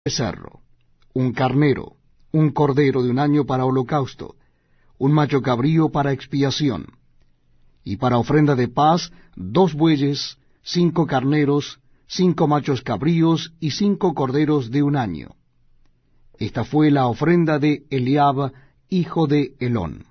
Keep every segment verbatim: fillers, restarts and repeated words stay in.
becerro, un carnero, un cordero de un año para holocausto, un macho cabrío para expiación, y para ofrenda de paz dos bueyes, cinco carneros, cinco machos cabríos y cinco corderos de un año. Esta fue la ofrenda de Eliab, hijo de Helón.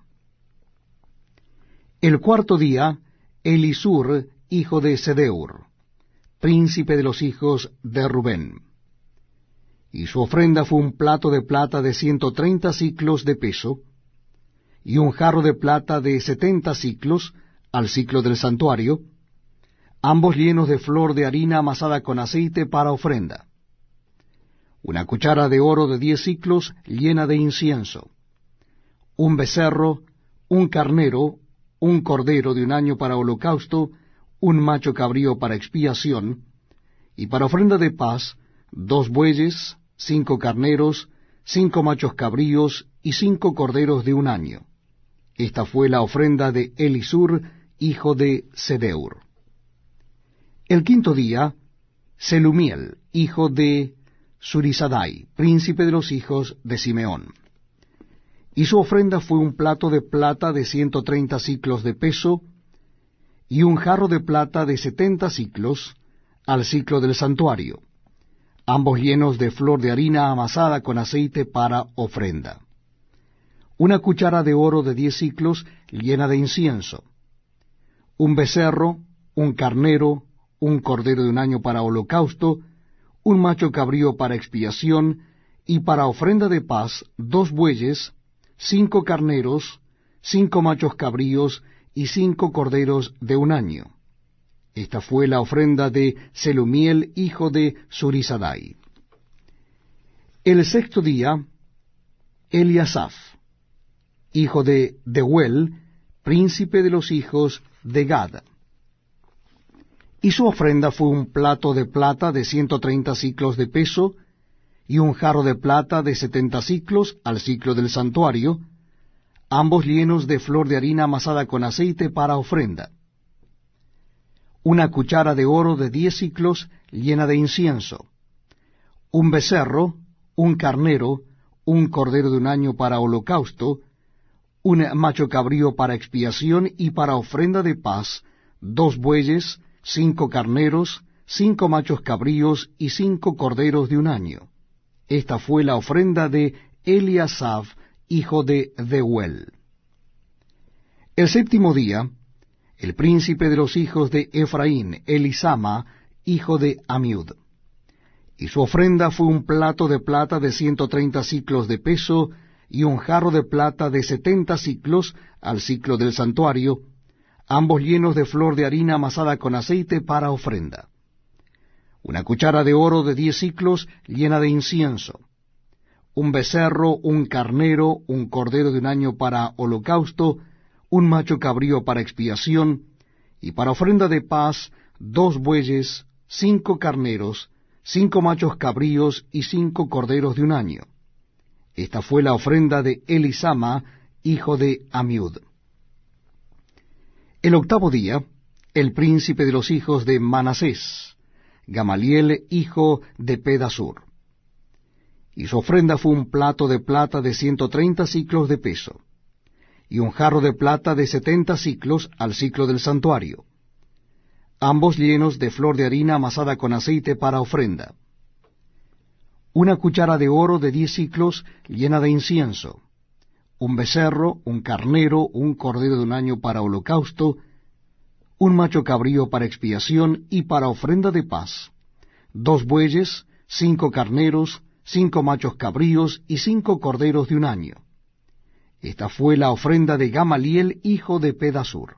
El cuarto día, Elisur, hijo de Sedeur, príncipe de los hijos de Rubén. Y su ofrenda fue un plato de plata de ciento treinta siclos de peso, y un jarro de plata de setenta siclos al siclo del santuario, ambos llenos de flor de harina amasada con aceite para ofrenda. Una cuchara de oro de diez siclos llena de incienso, un becerro, un carnero, un cordero de un año para holocausto, un macho cabrío para expiación, y para ofrenda de paz, dos bueyes, cinco carneros, cinco machos cabríos y cinco corderos de un año. Esta fue la ofrenda de Elisur, hijo de Sedeur. El quinto día, Selumiel, hijo de Surisadai, príncipe de los hijos de Simeón. Y su ofrenda fue un plato de plata de ciento treinta siclos de peso, y un jarro de plata de setenta siclos al siclo del santuario, ambos llenos de flor de harina amasada con aceite para ofrenda. Una cuchara de oro de diez siclos llena de incienso, un becerro, un carnero, un cordero de un año para holocausto, un macho cabrío para expiación, y para ofrenda de paz dos bueyes, cinco carneros, cinco machos cabríos y cinco corderos de un año. Esta fue la ofrenda de Selumiel, hijo de Surisadai. El sexto día, Eliasaf, hijo de Deuel, príncipe de los hijos de Gad. Y su ofrenda fue un plato de plata de ciento treinta siclos de peso, y un jarro de plata de setenta siclos al siclo del santuario, ambos llenos de flor de harina amasada con aceite para ofrenda. Una cuchara de oro de diez siclos llena de incienso, un becerro, un carnero, un cordero de un año para holocausto, un macho cabrío para expiación y para ofrenda de paz, dos bueyes, cinco carneros, cinco machos cabríos y cinco corderos de un año. Esta fue la ofrenda de Eliasaf, hijo de Deuel. El séptimo día, el príncipe de los hijos de Efraín, Elisama, hijo de Amiud. Y su ofrenda fue un plato de plata de ciento treinta siclos de peso, y un jarro de plata de setenta siclos al siclo del santuario, ambos llenos de flor de harina amasada con aceite para ofrenda. Una cuchara de oro de diez siclos llena de incienso, un becerro, un carnero, un cordero de un año para holocausto, un macho cabrío para expiación, y para ofrenda de paz, dos bueyes, cinco carneros, cinco machos cabríos y cinco corderos de un año. Esta fue la ofrenda de Elisama, hijo de Amiud. El octavo día, el príncipe de los hijos de Manasés, Gamaliel, hijo de Pedasur. Y su ofrenda fue un plato de plata de ciento treinta siclos de peso, y un jarro de plata de setenta siclos al siclo del santuario, ambos llenos de flor de harina amasada con aceite para ofrenda. Una cuchara de oro de diez siclos llena de incienso, un becerro, un carnero, un cordero de un año para holocausto, un macho cabrío para expiación y para ofrenda de paz, dos bueyes, cinco carneros, cinco machos cabríos y cinco corderos de un año. Esta fue la ofrenda de Gamaliel, hijo de Pedasur.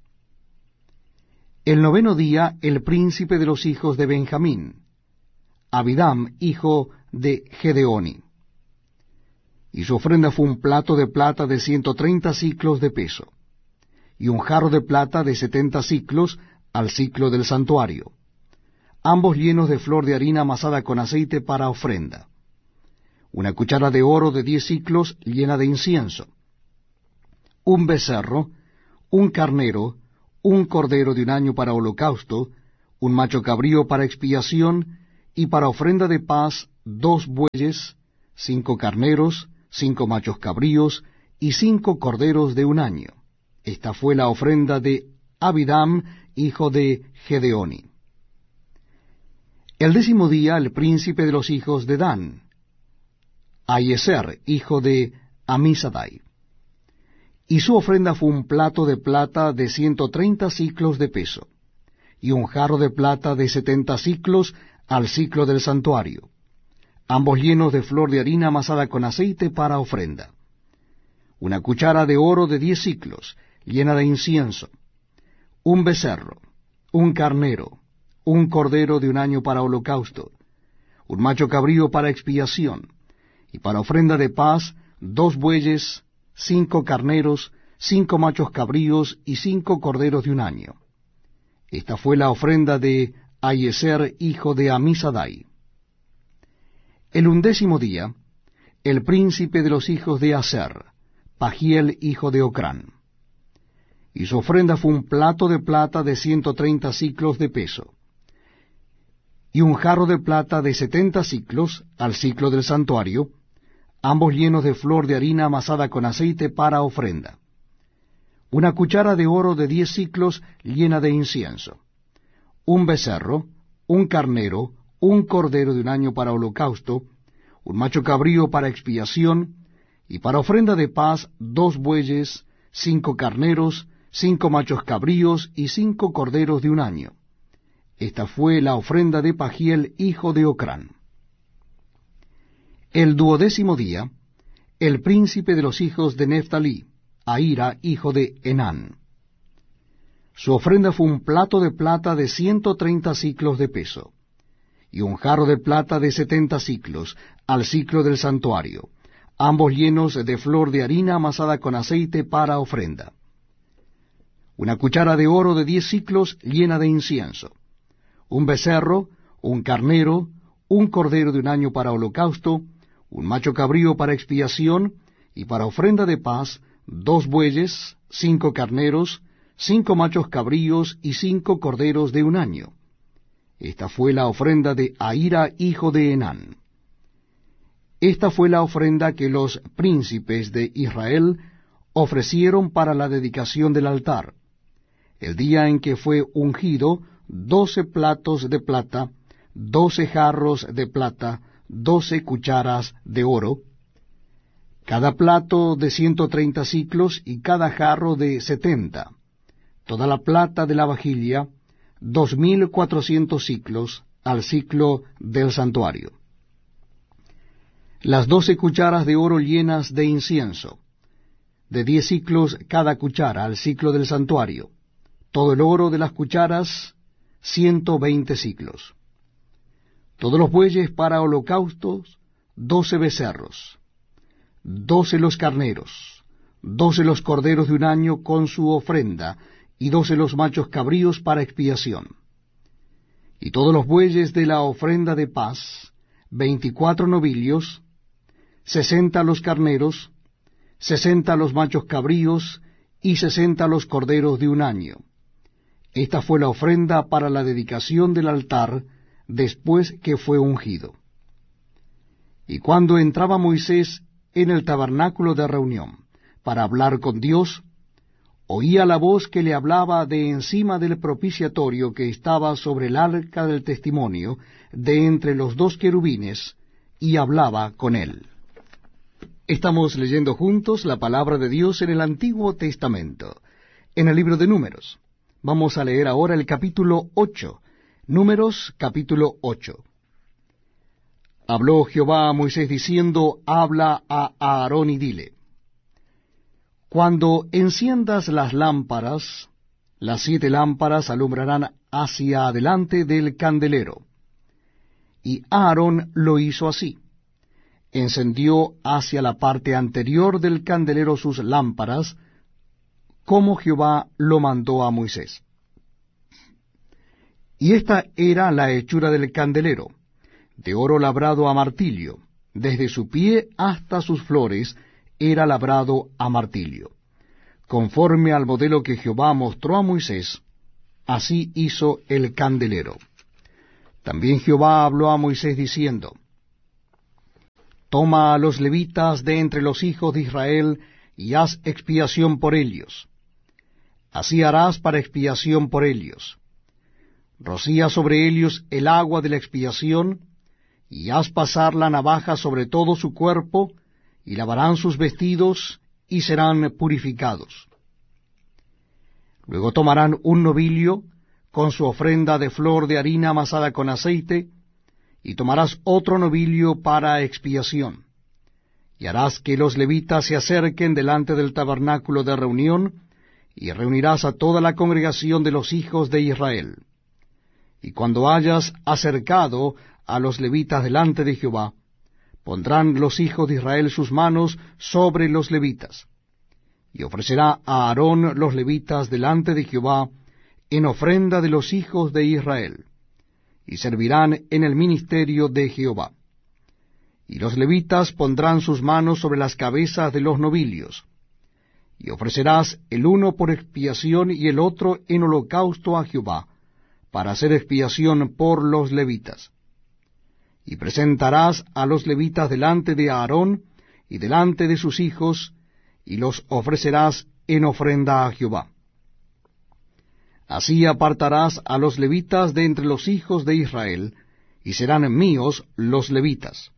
El noveno día, el príncipe de los hijos de Benjamín, Abidam, hijo de Gedeoni. Y su ofrenda fue un plato de plata de ciento treinta siclos de peso, y un jarro de plata de setenta siclos al siclo del santuario, ambos llenos de flor de harina amasada con aceite para ofrenda. Una cuchara de oro de diez siclos llena de incienso, un becerro, un carnero, un cordero de un año para holocausto, un macho cabrío para expiación, y para ofrenda de paz dos bueyes, cinco carneros, cinco machos cabríos, y cinco corderos de un año. Esta fue la ofrenda de Abidam, hijo de Gedeoni. El décimo día, el príncipe de los hijos de Dan, Ahiezer, hijo de Amisadai. Y su ofrenda fue un plato de plata de ciento treinta siclos de peso, y un jarro de plata de setenta siclos al siclo del santuario, ambos llenos de flor de harina amasada con aceite para ofrenda. Una cuchara de oro de diez siclos, llena de incienso, un becerro, un carnero, un cordero de un año para holocausto, un macho cabrío para expiación, y para ofrenda de paz, dos bueyes, cinco carneros, cinco machos cabríos y cinco corderos de un año. Esta fue la ofrenda de Ahiezer, hijo de Amisadai. El undécimo día, el príncipe de los hijos de Aser, Pagiel, hijo de Ocrán. Y su ofrenda fue un plato de plata de ciento treinta siclos de peso, y un jarro de plata de setenta siclos al siclo del santuario, ambos llenos de flor de harina amasada con aceite para ofrenda. Una cuchara de oro de diez siclos llena de incienso, un becerro, un carnero, un cordero de un año para holocausto, un macho cabrío para expiación, y para ofrenda de paz dos bueyes, cinco carneros, cinco machos cabríos y cinco corderos de un año. Esta fue la ofrenda de Pagiel, hijo de Ocrán. El duodécimo día, el príncipe de los hijos de Neftalí, Ahira, hijo de Enán. Su ofrenda fue un plato de plata de ciento treinta siclos de peso, y un jarro de plata de setenta siclos al siclo del santuario, ambos llenos de flor de harina amasada con aceite para ofrenda. Una cuchara de oro de diez siclos llena de incienso, un becerro, un carnero, un cordero de un año para holocausto, un macho cabrío para expiación, y para ofrenda de paz, dos bueyes, cinco carneros, cinco machos cabríos y cinco corderos de un año. Esta fue la ofrenda de Ahira, hijo de Enán. Esta fue la ofrenda que los príncipes de Israel ofrecieron para la dedicación del altar, el día en que fue ungido, doce platos de plata, doce jarros de plata, doce cucharas de oro, cada plato de ciento treinta siclos y cada jarro de setenta, toda la plata de la vajilla, dos mil cuatrocientos siclos al siclo del santuario. Las doce cucharas de oro llenas de incienso, de diez siclos cada cuchara al siclo del santuario, todo el oro de las cucharas, ciento veinte siclos. Todos los bueyes para holocaustos, doce becerros, doce los carneros, doce los corderos de un año con su ofrenda, y doce los machos cabríos para expiación. Y todos los bueyes de la ofrenda de paz, veinticuatro novillos, sesenta los carneros, sesenta los machos cabríos, y sesenta los corderos de un año. Esta fue la ofrenda para la dedicación del altar, después que fue ungido. Y cuando entraba Moisés en el tabernáculo de reunión, para hablar con Dios, oía la voz que le hablaba de encima del propiciatorio que estaba sobre el arca del testimonio, de entre los dos querubines, y hablaba con él. Estamos leyendo juntos la palabra de Dios en el Antiguo Testamento, en el libro de Números. Vamos a leer ahora el capítulo ocho, Números capítulo ocho. Habló Jehová a Moisés diciendo, habla a Aarón y dile, cuando enciendas las lámparas, las siete lámparas alumbrarán hacia adelante del candelero. Y Aarón lo hizo así. Encendió hacia la parte anterior del candelero sus lámparas, como Jehová lo mandó a Moisés. Y esta era la hechura del candelero, de oro labrado a martillo, desde su pie hasta sus flores era labrado a martillo. Conforme al modelo que Jehová mostró a Moisés, así hizo el candelero. También Jehová habló a Moisés diciendo, Toma a los levitas de entre los hijos de Israel, y haz expiación por ellos. Así harás para expiación por ellos. Rocía sobre ellos el agua de la expiación, y haz pasar la navaja sobre todo su cuerpo, y lavarán sus vestidos, y serán purificados. Luego tomarán un novillo, con su ofrenda de flor de harina amasada con aceite, y tomarás otro novillo para expiación. Y harás que los levitas se acerquen delante del tabernáculo de reunión, y reunirás a toda la congregación de los hijos de Israel. Y cuando hayas acercado a los levitas delante de Jehová, pondrán los hijos de Israel sus manos sobre los levitas. Y ofrecerá a Aarón los levitas delante de Jehová en ofrenda de los hijos de Israel, y servirán en el ministerio de Jehová. Y los levitas pondrán sus manos sobre las cabezas de los novillos, y ofrecerás el uno por expiación y el otro en holocausto a Jehová, para hacer expiación por los levitas. Y presentarás a los levitas delante de Aarón y delante de sus hijos, y los ofrecerás en ofrenda a Jehová. Así apartarás a los levitas de entre los hijos de Israel, y serán míos los levitas.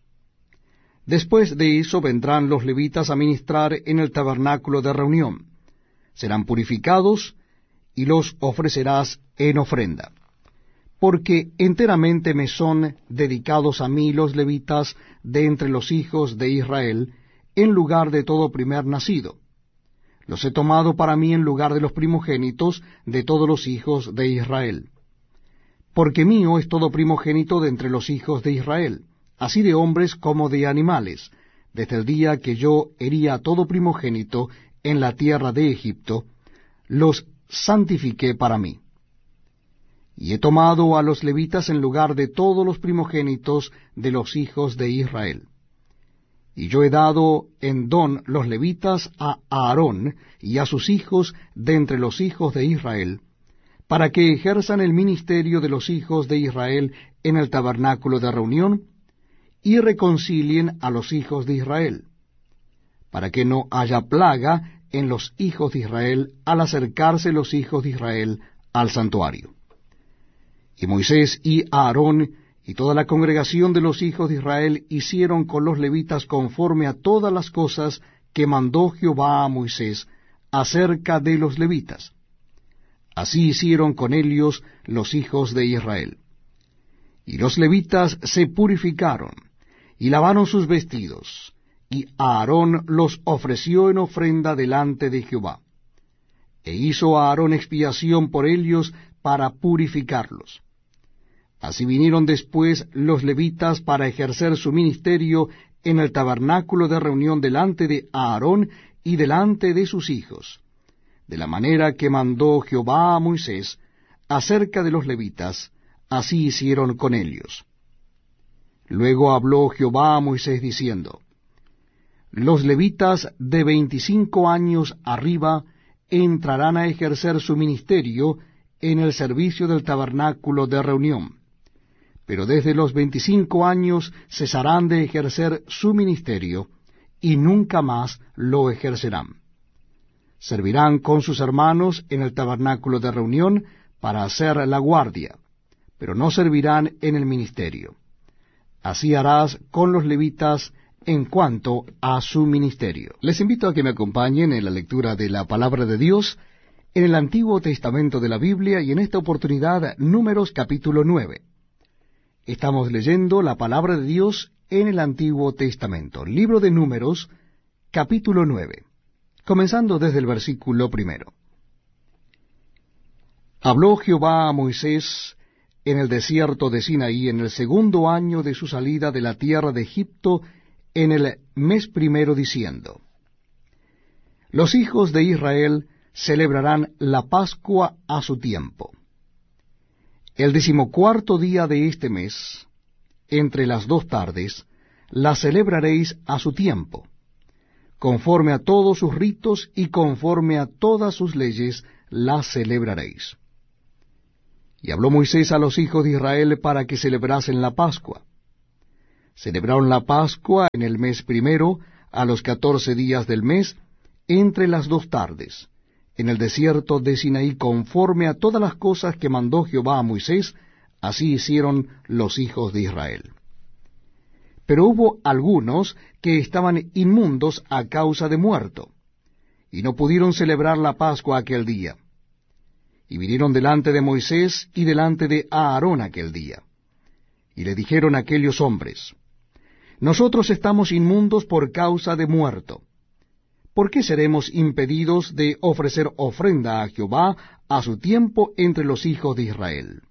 Después de eso vendrán los levitas a ministrar en el tabernáculo de reunión. Serán purificados, y los ofrecerás en ofrenda. Porque enteramente me son dedicados a mí los levitas de entre los hijos de Israel, en lugar de todo primer nacido. Los he tomado para mí en lugar de los primogénitos de todos los hijos de Israel. Porque mío es todo primogénito de entre los hijos de Israel, así de hombres como de animales, desde el día que yo hería todo primogénito en la tierra de Egipto, los santifiqué para mí. Y he tomado a los levitas en lugar de todos los primogénitos de los hijos de Israel. Y yo he dado en don los levitas a Aarón y a sus hijos de entre los hijos de Israel, para que ejerzan el ministerio de los hijos de Israel en el tabernáculo de reunión, y reconcilien a los hijos de Israel, para que no haya plaga en los hijos de Israel al acercarse los hijos de Israel al santuario. Y Moisés y Aarón y toda la congregación de los hijos de Israel hicieron con los levitas conforme a todas las cosas que mandó Jehová a Moisés acerca de los levitas. Así hicieron con ellos los hijos de Israel. Y los levitas se purificaron, y lavaron sus vestidos, y Aarón los ofreció en ofrenda delante de Jehová. E hizo Aarón expiación por ellos para purificarlos. Así vinieron después los levitas para ejercer su ministerio en el tabernáculo de reunión delante de Aarón y delante de sus hijos, de la manera que mandó Jehová a Moisés acerca de los levitas, así hicieron con ellos. Luego habló Jehová a Moisés diciendo, Los levitas de veinticinco años arriba entrarán a ejercer su ministerio en el servicio del tabernáculo de reunión, pero desde los veinticinco años cesarán de ejercer su ministerio, y nunca más lo ejercerán. Servirán con sus hermanos en el tabernáculo de reunión para hacer la guardia, pero no servirán en el ministerio. Así harás con los levitas en cuanto a su ministerio. Les invito a que me acompañen en la lectura de la palabra de Dios en el Antiguo Testamento de la Biblia, y en esta oportunidad Números capítulo nueve. Estamos leyendo la palabra de Dios en el Antiguo Testamento, libro de Números, capítulo nueve, comenzando desde el versículo primero. Habló Jehová a Moisés en el desierto de Sinaí en el segundo año de su salida de la tierra de Egipto, en el mes primero, diciendo, Los hijos de Israel celebrarán la Pascua a su tiempo. El decimocuarto día de este mes, entre las dos tardes, la celebraréis a su tiempo, conforme a todos sus ritos y conforme a todas sus leyes la celebraréis. Y habló Moisés a los hijos de Israel para que celebrasen la Pascua. celebraron la Pascua en el mes primero, a los catorce días del mes, entre las dos tardes, en el desierto de Sinaí, conforme a todas las cosas que mandó Jehová a Moisés, así hicieron los hijos de Israel. Pero hubo algunos que estaban inmundos a causa de muerto, y no pudieron celebrar la Pascua aquel día. Y vinieron delante de Moisés y delante de Aarón aquel día. Y le dijeron aquellos hombres: Nosotros estamos inmundos por causa de muerto. ¿Por qué seremos impedidos de ofrecer ofrenda a Jehová a su tiempo entre los hijos de Israel?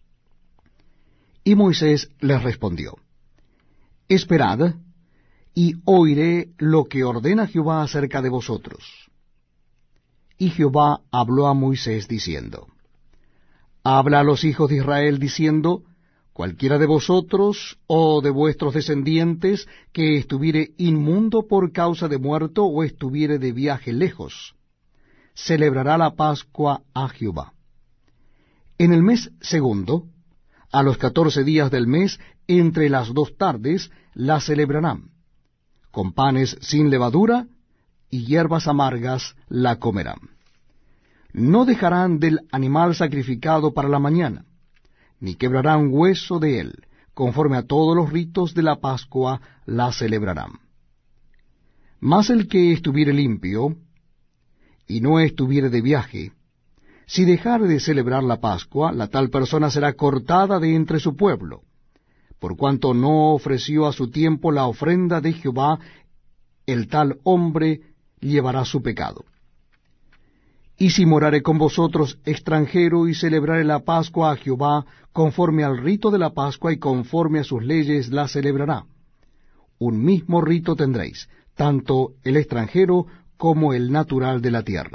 Y Moisés les respondió: Esperad, y oiré lo que ordena Jehová acerca de vosotros. Y Jehová habló a Moisés diciendo: Habla a los hijos de Israel diciendo: Cualquiera de vosotros o de vuestros descendientes que estuviere inmundo por causa de muerto o estuviere de viaje lejos, celebrará la Pascua a Jehová. En el mes segundo, a los catorce días del mes, entre las dos tardes, la celebrarán. Con panes sin levadura y hierbas amargas la comerán. No dejarán del animal sacrificado para la mañana, ni quebrarán hueso de él, conforme a todos los ritos de la Pascua la celebrarán. Mas el que estuviere limpio, y no estuviere de viaje, si dejare de celebrar la Pascua, la tal persona será cortada de entre su pueblo, por cuanto no ofreció a su tiempo la ofrenda de Jehová, el tal hombre llevará su pecado. Y si morare con vosotros extranjero y celebrare la Pascua a Jehová, conforme al rito de la Pascua y conforme a sus leyes la celebrará. Un mismo rito tendréis, tanto el extranjero como el natural de la tierra.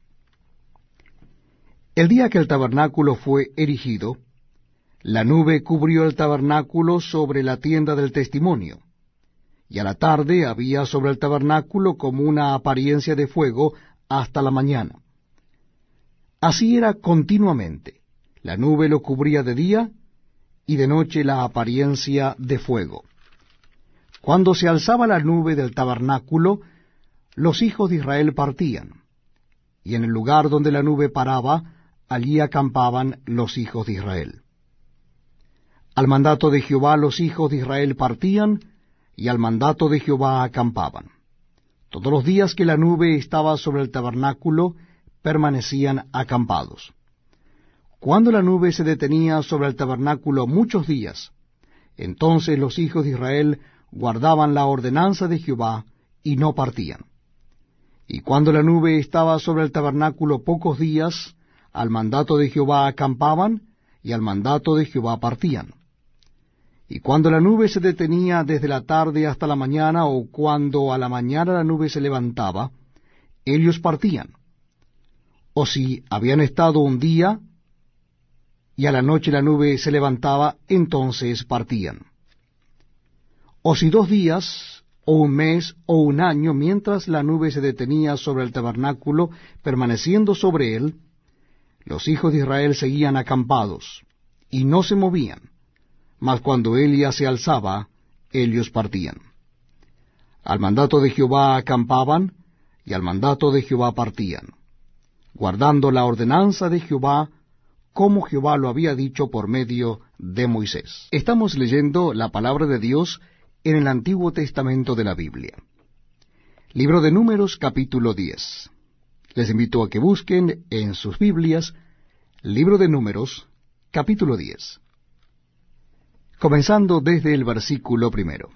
El día que el tabernáculo fue erigido, la nube cubrió el tabernáculo sobre la tienda del testimonio, y a la tarde había sobre el tabernáculo como una apariencia de fuego hasta la mañana. Así era continuamente. La nube lo cubría de día, y de noche la apariencia de fuego. Cuando se alzaba la nube del tabernáculo, los hijos de Israel partían, y en el lugar donde la nube paraba, allí acampaban los hijos de Israel. Al mandato de Jehová los hijos de Israel partían, y al mandato de Jehová acampaban. Todos los días que la nube estaba sobre el tabernáculo, permanecían acampados. Cuando la nube se detenía sobre el tabernáculo muchos días, entonces los hijos de Israel guardaban la ordenanza de Jehová y no partían. Y cuando la nube estaba sobre el tabernáculo pocos días, al mandato de Jehová acampaban, y al mandato de Jehová partían. Y cuando la nube se detenía desde la tarde hasta la mañana, o cuando a la mañana la nube se levantaba, ellos partían. O si habían estado un día, y a la noche la nube se levantaba, entonces partían. O si dos días, o un mes, o un año, mientras la nube se detenía sobre el tabernáculo, permaneciendo sobre él, los hijos de Israel seguían acampados, y no se movían, mas cuando él ya se alzaba, ellos partían. Al mandato de Jehová acampaban, y al mandato de Jehová partían, guardando la ordenanza de Jehová, como Jehová lo había dicho por medio de Moisés. Estamos leyendo la palabra de Dios en el Antiguo Testamento de la Biblia. Libro de Números, capítulo diez. Les invito a que busquen en sus Biblias, Libro de Números, capítulo diez. Comenzando desde el versículo primero.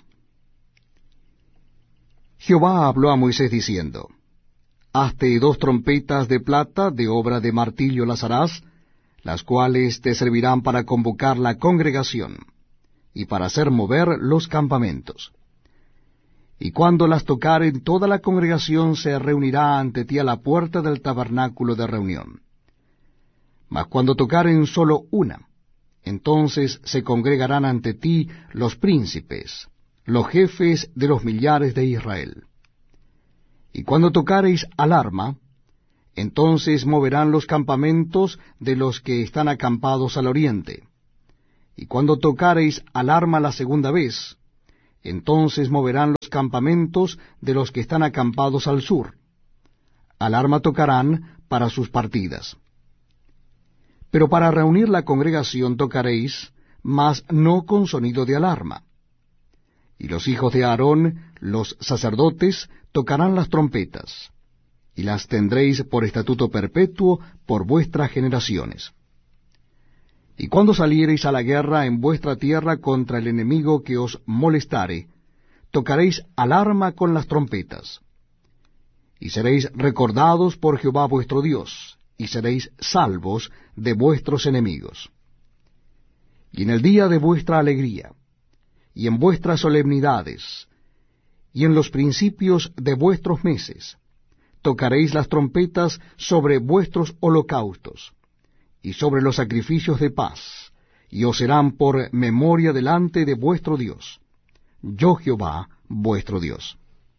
Jehová habló a Moisés diciendo: Hazte dos trompetas de plata, de obra de martillo las harás, las cuales te servirán para convocar la congregación, y para hacer mover los campamentos. Y cuando las tocaren, toda la congregación se reunirá ante ti a la puerta del tabernáculo de reunión. Mas cuando tocaren solo una, entonces se congregarán ante ti los príncipes, los jefes de los millares de Israel. Y cuando tocareis alarma, entonces moverán los campamentos de los que están acampados al oriente. Y cuando tocareis alarma la segunda vez, entonces moverán los campamentos de los que están acampados al sur. Alarma tocarán para sus partidas. Pero para reunir la congregación tocaréis, mas no con sonido de alarma. Y los hijos de Aarón, los sacerdotes, tocarán las trompetas, y las tendréis por estatuto perpetuo por vuestras generaciones. Y cuando saliereis a la guerra en vuestra tierra contra el enemigo que os molestare, tocaréis alarma con las trompetas. Y seréis recordados por Jehová vuestro Dios, y seréis salvos de vuestros enemigos. Y en el día de vuestra alegría, y en vuestras solemnidades, y en los principios de vuestros meses, tocaréis las trompetas sobre vuestros holocaustos, y sobre los sacrificios de paz, y os serán por memoria delante de vuestro Dios, yo Jehová vuestro Dios.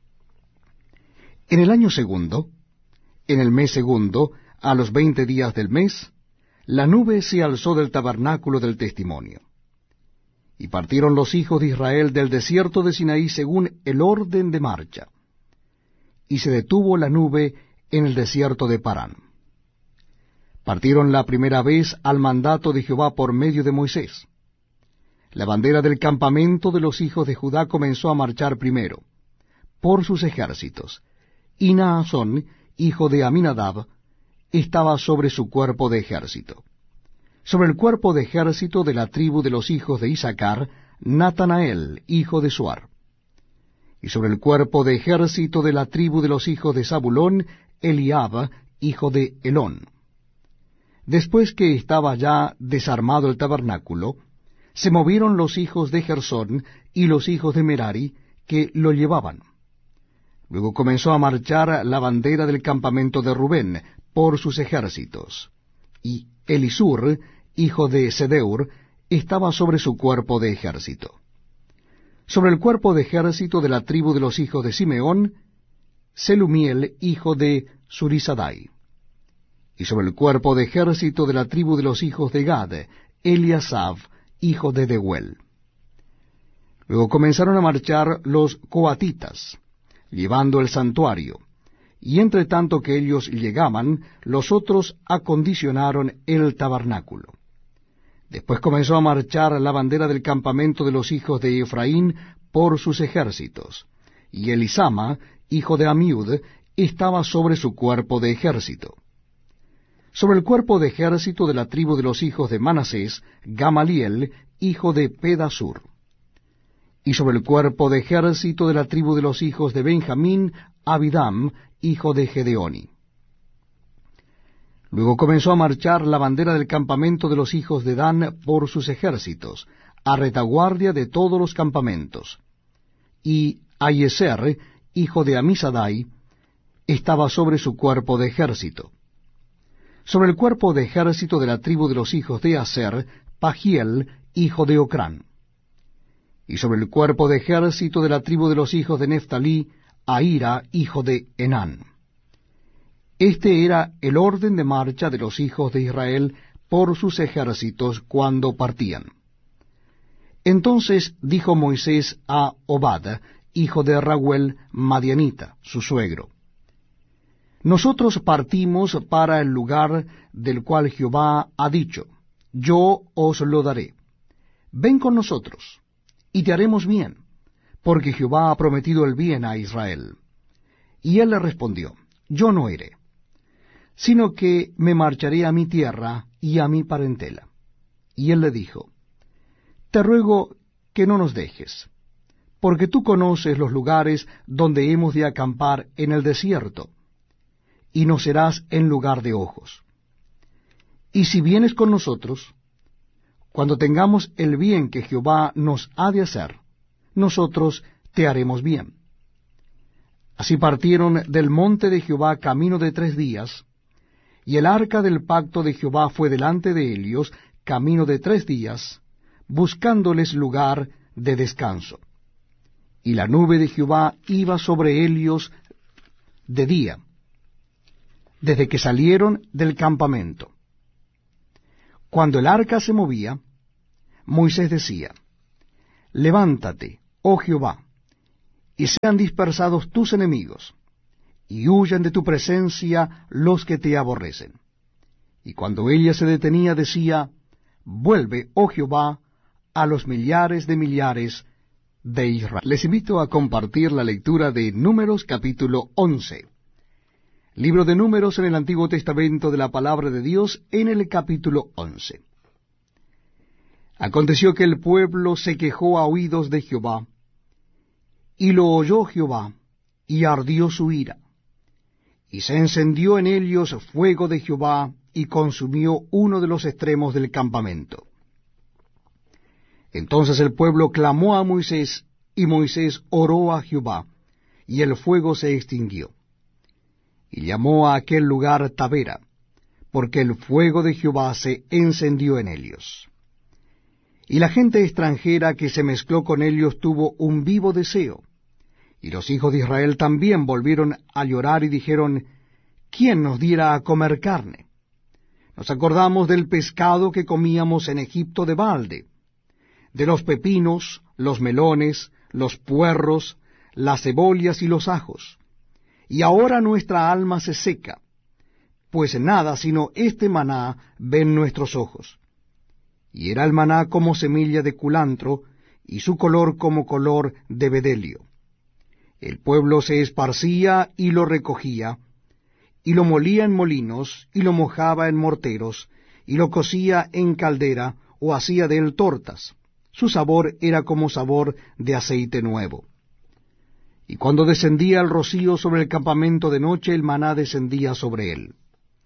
En el año segundo, en el mes segundo, a los veinte días del mes, la nube se alzó del tabernáculo del testimonio. Y partieron los hijos de Israel del desierto de Sinaí según el orden de marcha. Y se detuvo la nube en el desierto de Parán. Partieron la primera vez al mandato de Jehová por medio de Moisés. La bandera del campamento de los hijos de Judá comenzó a marchar primero, por sus ejércitos, y Naasón, hijo de Aminadab, estaba sobre su cuerpo de ejército. Sobre el cuerpo de ejército de la tribu de los hijos de Isaacar, Natanael, hijo de Suar. Y sobre el cuerpo de ejército de la tribu de los hijos de Zabulón, Eliab, hijo de Elón. Después que estaba ya desarmado el tabernáculo, se movieron los hijos de Gersón y los hijos de Merari, que lo llevaban. Luego comenzó a marchar la bandera del campamento de Rubén, por sus ejércitos, y Elisur, hijo de Sedeur, estaba sobre su cuerpo de ejército. Sobre el cuerpo de ejército de la tribu de los hijos de Simeón, Selumiel, hijo de Surisadai. Y sobre el cuerpo de ejército de la tribu de los hijos de Gad, Eliasaf, hijo de Dehuel. Luego comenzaron a marchar los coatitas, llevando el santuario, y entre tanto que ellos llegaban, los otros acondicionaron el tabernáculo. Después comenzó a marchar la bandera del campamento de los hijos de Efraín por sus ejércitos, y Elisama, hijo de Amiud, estaba sobre su cuerpo de ejército. Sobre el cuerpo de ejército de la tribu de los hijos de Manasés, Gamaliel, hijo de Pedasur. Y sobre el cuerpo de ejército de la tribu de los hijos de Benjamín, Abidam, hijo de Gedeoni. Luego comenzó a marchar la bandera del campamento de los hijos de Dan por sus ejércitos, a retaguardia de todos los campamentos. Y Ayeser, hijo de Amisadai, estaba sobre su cuerpo de ejército. Sobre el cuerpo de ejército de la tribu de los hijos de Aser, Pagiel, hijo de Ocrán. Y sobre el cuerpo de ejército de la tribu de los hijos de Neftalí, Ahira, hijo de Enán. Este era el orden de marcha de los hijos de Israel por sus ejércitos cuando partían. Entonces dijo Moisés a Obad, hijo de Raguel, Madianita, su suegro: Nosotros partimos para el lugar del cual Jehová ha dicho, yo os lo daré. Ven con nosotros, y te haremos bien, porque Jehová ha prometido el bien a Israel. Y él le respondió, yo no iré, sino que me marcharé a mi tierra y a mi parentela. Y él le dijo, te ruego que no nos dejes, porque tú conoces los lugares donde hemos de acampar en el desierto, y nos serás en lugar de ojos. Y si vienes con nosotros, cuando tengamos el bien que Jehová nos ha de hacer, nosotros te haremos bien. Así partieron del monte de Jehová camino de tres días, y el arca del pacto de Jehová fue delante de ellos camino de tres días, buscándoles lugar de descanso. Y la nube de Jehová iba sobre ellos de día, desde que salieron del campamento. Cuando el arca se movía, Moisés decía, levántate, oh Jehová, y sean dispersados tus enemigos, y huyan de tu presencia los que te aborrecen. Y cuando ella se detenía, decía, vuelve, oh Jehová, a los millares de millares de Israel. Les invito a compartir la lectura de Números capítulo once. Libro de Números en el Antiguo Testamento de la Palabra de Dios en el capítulo once. Aconteció que el pueblo se quejó a oídos de Jehová, y lo oyó Jehová, y ardió su ira. Y se encendió en ellos fuego de Jehová, y consumió uno de los extremos del campamento. Entonces el pueblo clamó a Moisés, y Moisés oró a Jehová, y el fuego se extinguió. Y llamó a aquel lugar Tabera, porque el fuego de Jehová se encendió en ellos. Y la gente extranjera que se mezcló con ellos tuvo un vivo deseo. Y los hijos de Israel también volvieron a llorar y dijeron, ¿quién nos diera a comer carne? Nos acordamos del pescado que comíamos en Egipto de balde, de los pepinos, los melones, los puerros, las cebollas y los ajos. Y ahora nuestra alma se seca, pues nada sino este maná ven nuestros ojos. Y era el maná como semilla de culantro, y su color como color de bedelio. El pueblo se esparcía y lo recogía, y lo molía en molinos, y lo mojaba en morteros, y lo cocía en caldera, o hacía de él tortas. Su sabor era como sabor de aceite nuevo. Y cuando descendía el rocío sobre el campamento de noche, el maná descendía sobre él.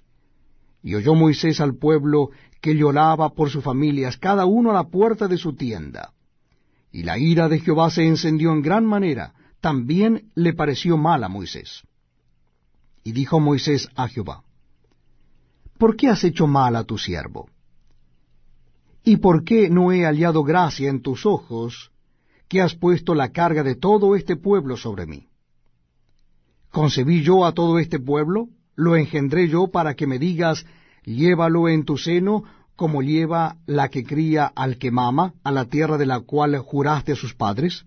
Y oyó Moisés al pueblo que lloraba por sus familias, cada uno a la puerta de su tienda. Y la ira de Jehová se encendió en gran manera, también le pareció mal a Moisés. Y dijo Moisés a Jehová, ¿por qué has hecho mal a tu siervo? ¿Y por qué no he hallado gracia en tus ojos, que has puesto la carga de todo este pueblo sobre mí? ¿Concebí yo a todo este pueblo? ¿Lo engendré yo para que me digas, llévalo en tu seno, como lleva la que cría al que mama, a la tierra de la cual juraste a sus padres?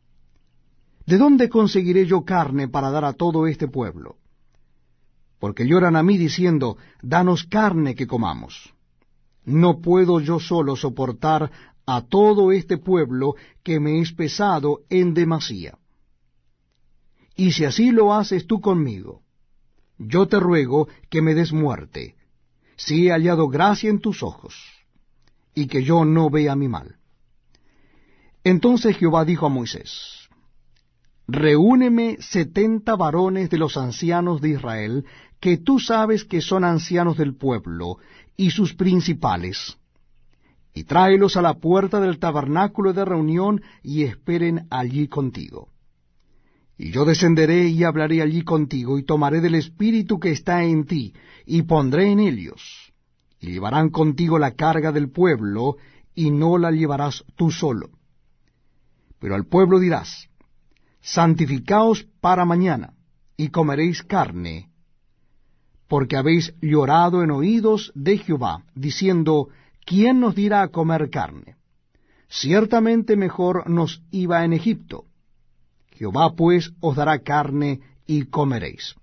¿De dónde conseguiré yo carne para dar a todo este pueblo? Porque lloran a mí diciendo, danos carne que comamos. No puedo yo solo soportar a todo este pueblo que me es pesado en demasía. Y si así lo haces tú conmigo, yo te ruego que me des muerte, si he hallado gracia en tus ojos, y que yo no vea mi mal. Entonces Jehová dijo a Moisés, reúneme setenta varones de los ancianos de Israel, que tú sabes que son ancianos del pueblo, y sus principales, y tráelos a la puerta del tabernáculo de reunión, y esperen allí contigo. Y yo descenderé y hablaré allí contigo, y tomaré del espíritu que está en ti, y pondré en ellos, y llevarán contigo la carga del pueblo, y no la llevarás tú solo. Pero al pueblo dirás, santificaos para mañana, y comeréis carne, porque habéis llorado en oídos de Jehová, diciendo, ¿quién nos dirá a comer carne? Ciertamente mejor nos iba en Egipto. Jehová pues os dará carne y comeréis.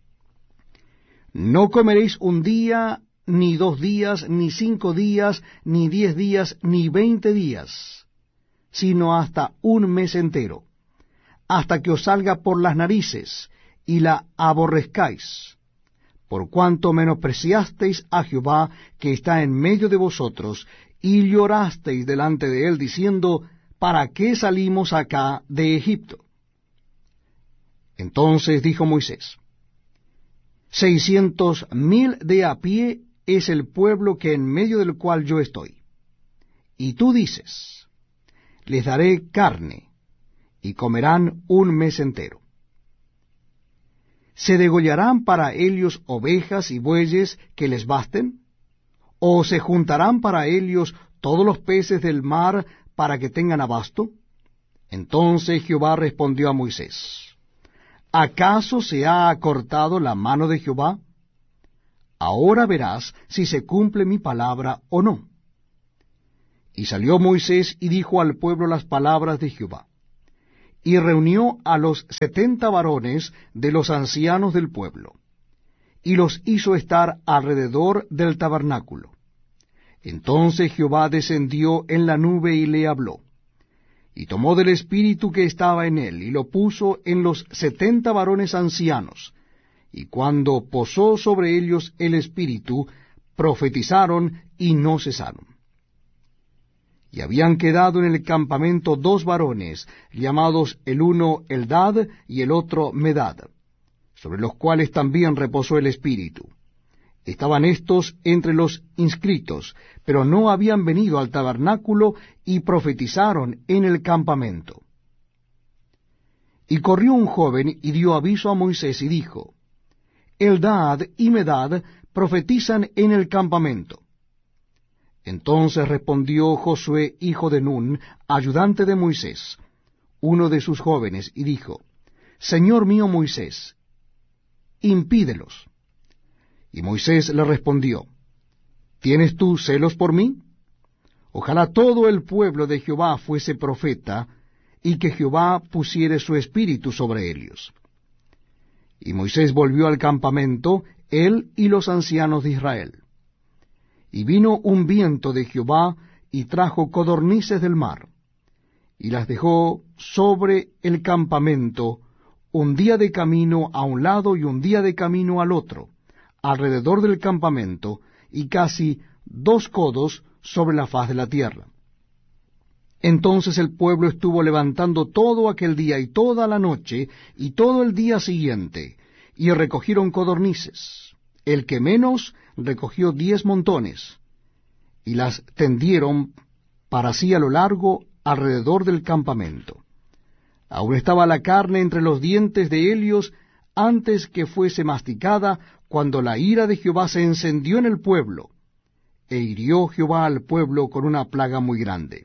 No comeréis un día, ni dos días, ni cinco días, ni diez días, ni veinte días, sino hasta un mes entero, hasta que os salga por las narices, y la aborrezcáis, por cuanto menospreciasteis a Jehová que está en medio de vosotros, y llorasteis delante de él, diciendo, ¿para qué salimos acá de Egipto? Entonces dijo Moisés, seiscientos mil de a pie es el pueblo que en medio del cual yo estoy. Y tú dices, les daré carne, y comerán un mes entero. ¿Se degollarán para ellos ovejas y bueyes que les basten? ¿O se juntarán para ellos todos los peces del mar para que tengan abasto? Entonces Jehová respondió a Moisés, ¿acaso se ha acortado la mano de Jehová? Ahora verás si se cumple mi palabra o no. Y salió Moisés y dijo al pueblo las palabras de Jehová. y reunió a los setenta varones de los ancianos del pueblo, y los hizo estar alrededor del tabernáculo. Entonces Jehová descendió en la nube y le habló, y tomó del espíritu que estaba en él, y lo puso en los setenta varones ancianos, y cuando posó sobre ellos el espíritu, profetizaron y no cesaron. Y habían quedado en el campamento dos varones, llamados el uno Eldad y el otro Medad, sobre los cuales también reposó el espíritu. Estaban éstos entre los inscritos, pero no habían venido al tabernáculo, y profetizaron en el campamento. Y corrió un joven y dio aviso a Moisés y dijo, Eldad y Medad profetizan en el campamento. Entonces respondió Josué, hijo de Nun, ayudante de Moisés, uno de sus jóvenes, y dijo, Señor mío Moisés, impídelos. Y Moisés le respondió, ¿tienes tú celos por mí? Ojalá todo el pueblo de Jehová fuese profeta, y que Jehová pusiere su espíritu sobre ellos. Y Moisés volvió al campamento, él y los ancianos de Israel. Y vino un viento de Jehová, y trajo codornices del mar, y las dejó sobre el campamento, un día de camino a un lado y un día de camino al otro, alrededor del campamento, y casi dos codos sobre la faz de la tierra. Entonces el pueblo estuvo levantando todo aquel día y toda la noche y todo el día siguiente, y recogieron codornices. El que menos recogió diez montones, y las tendieron para sí a lo largo alrededor del campamento. Aún estaba la carne entre los dientes de ellos antes que fuese masticada, cuando la ira de Jehová se encendió en el pueblo, e hirió Jehová al pueblo con una plaga muy grande.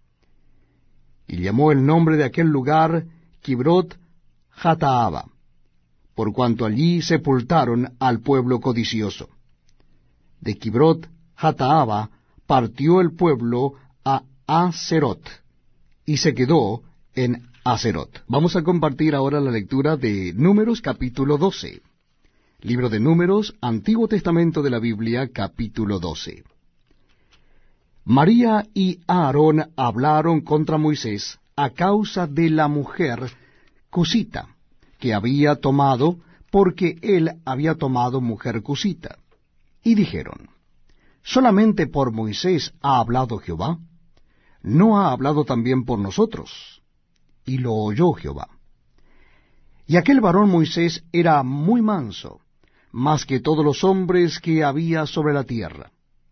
Y llamó el nombre de aquel lugar Kibrot Hataaba, por cuanto allí sepultaron al pueblo codicioso. De Kibrot Hataaba partió el pueblo a Aserot, y se quedó en Aserot. Vamos a compartir ahora la lectura de Números capítulo doce. Libro de Números, Antiguo Testamento de la Biblia, capítulo doce. María y Aarón hablaron contra Moisés a causa de la mujer cusita que había tomado, porque él había tomado mujer cusita. Y dijeron, ¿solamente por Moisés ha hablado Jehová? ¿No ha hablado también por nosotros? Y lo oyó Jehová. Y aquel varón Moisés era muy manso, más que todos los hombres que había sobre la tierra.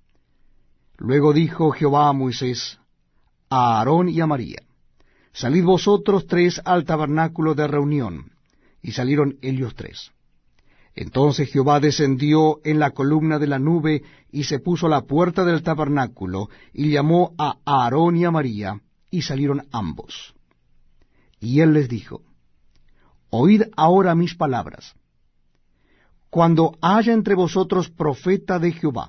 Luego dijo Jehová a Moisés, a Aarón y a María, salid vosotros tres al tabernáculo de reunión. Y salieron ellos tres. Entonces Jehová descendió en la columna de la nube, y se puso a la puerta del tabernáculo, y llamó a Aarón y a María, y salieron ambos. Y él les dijo, oíd ahora mis palabras. Cuando haya entre vosotros profeta de Jehová,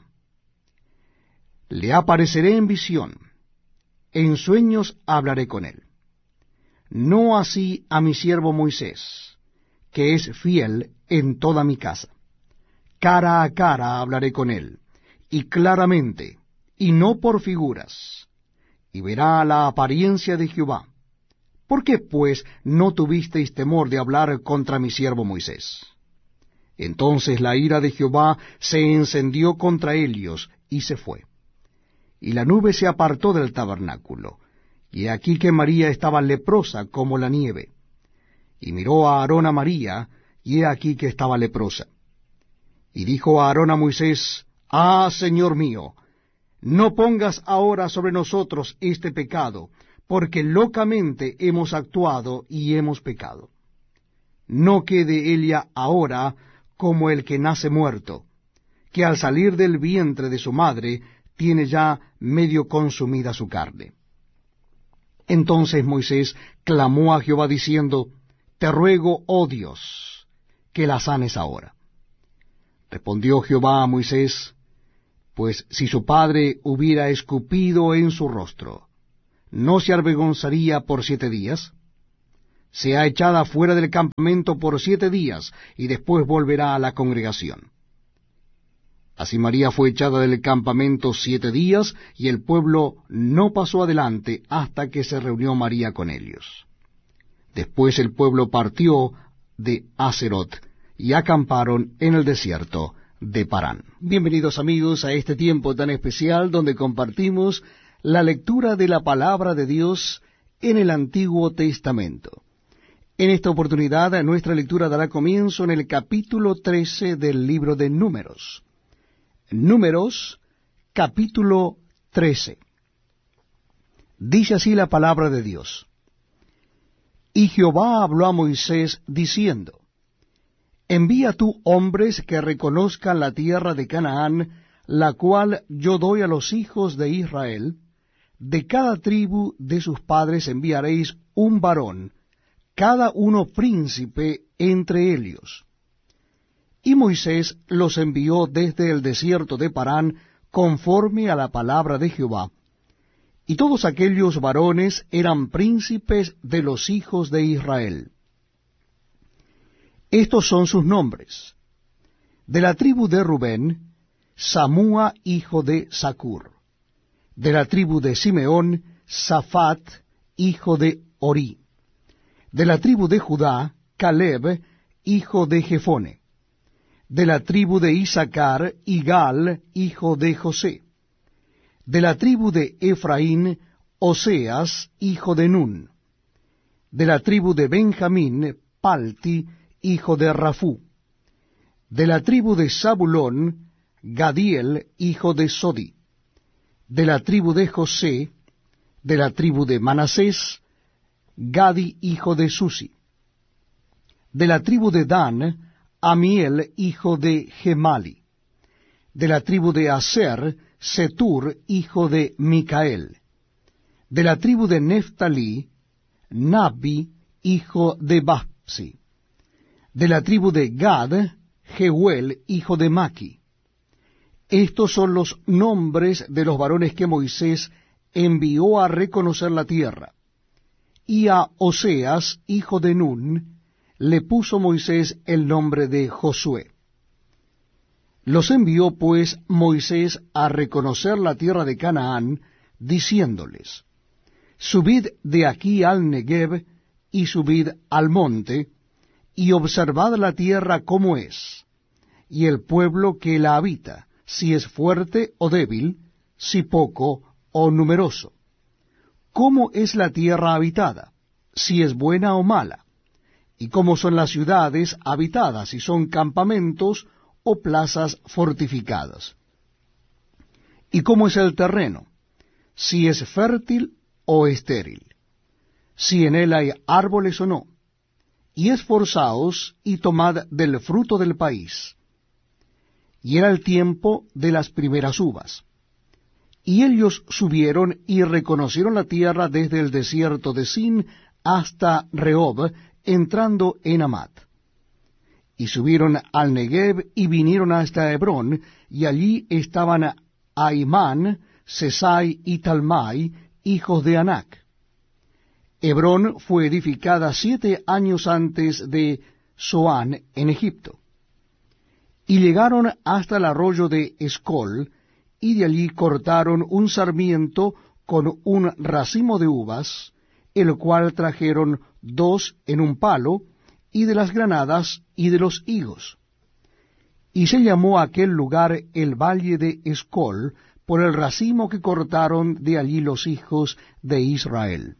le apareceré en visión, en sueños hablaré con él. No así a mi siervo Moisés, que es fiel en toda mi casa. Cara a cara hablaré con él, y claramente, y no por figuras, y verá la apariencia de Jehová. ¿Por qué, pues, no tuvisteis temor de hablar contra mi siervo Moisés? Entonces la ira de Jehová se encendió contra ellos, y se fue. Y la nube se apartó del tabernáculo, y aquí que María estaba leprosa como la nieve. Y miró a Aarón a María, y he aquí que estaba leprosa. Y dijo a Aarón a Moisés, Ah, Señor mío, no pongas ahora sobre nosotros este pecado, porque locamente hemos actuado y hemos pecado. No quede ella ahora como el que nace muerto, que al salir del vientre de su madre tiene ya medio consumida su carne. Entonces Moisés clamó a Jehová diciendo, Te ruego, oh Dios, que la sanes ahora. Respondió Jehová a Moisés, Pues si su padre hubiera escupido en su rostro, ¿no se avergonzaría por siete días? sea echada fuera del campamento por siete días, y después volverá a la congregación. Así María fue echada del campamento siete días, y el pueblo no pasó adelante hasta que se reunió María con ellos. Después el pueblo partió de Aserot, y acamparon en el desierto de Parán. Bienvenidos amigos a este tiempo tan especial donde compartimos la lectura de la palabra de Dios en el Antiguo Testamento. En esta oportunidad nuestra lectura dará comienzo en el capítulo trece del libro de Números. Números, capítulo trece. Dice así la palabra de Dios. Y Jehová habló a Moisés diciendo, Envía tú hombres que reconozcan la tierra de Canaán, la cual yo doy a los hijos de Israel. De cada tribu de sus padres enviaréis un varón, cada uno príncipe entre ellos. Y Moisés los envió desde el desierto de Parán, conforme a la palabra de Jehová. Y todos aquellos varones eran príncipes de los hijos de Israel. Estos son sus nombres. De la tribu de Rubén, Samúa hijo de Zacur. De la tribu de Simeón, Safat hijo de Orí. De la tribu de Judá, Caleb hijo de Jefone. De la tribu de Isaacar, Igal hijo de José. De la tribu de Efraín, Oseas hijo de Nun. De la tribu de Benjamín, Palti hijo de Rafú. De la tribu de Zabulón, Gadiel hijo de Sodi. De la tribu de José, de la tribu de Manasés, Gadi hijo de Susi. De la tribu de Dan, Amiel hijo de Gemali. De la tribu de Aser, Setur hijo de Micael. De la tribu de Neftalí, Nabi hijo de Bapsi. De la tribu de Gad, Jehuel hijo de Maki. Estos son los nombres de los varones que Moisés envió a reconocer la tierra. Y a Oseas hijo de Nun le puso Moisés el nombre de Josué. Los envió pues Moisés a reconocer la tierra de Canaán, diciéndoles, Subid de aquí al Negev, y subid al monte, y observad la tierra cómo es, y el pueblo que la habita, si es fuerte o débil, si poco o numeroso. ¿Cómo es la tierra habitada? Si es buena o mala. Y cómo son las ciudades habitadas, si son campamentos o plazas fortificadas. Y cómo es el terreno, si es fértil o estéril, si en él hay árboles o no. Y esforzaos y tomad del fruto del país. Y era el tiempo de las primeras uvas. Y ellos subieron y reconocieron la tierra desde el desierto de Sin hasta Rehob, entrando en Amat. Y subieron al Negev y vinieron hasta Hebrón, y allí estaban Aimán, Sesai y Talmai, hijos de Anac. Hebrón fue edificada siete años antes de Zoán en Egipto. Y llegaron hasta el arroyo de Escol, y de allí cortaron un sarmiento con un racimo de uvas, el cual trajeron dos en un palo, y de las granadas y de los higos. Y se llamó aquel lugar el valle de Escol, por el racimo que cortaron de allí los hijos de Israel.